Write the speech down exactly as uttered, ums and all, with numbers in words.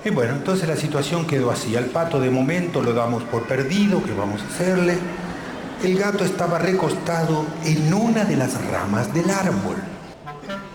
Y bueno, entonces la situación quedó así. Al pato de momento lo damos por perdido, ¿qué vamos a hacerle? El gato estaba recostado en una de las ramas del árbol.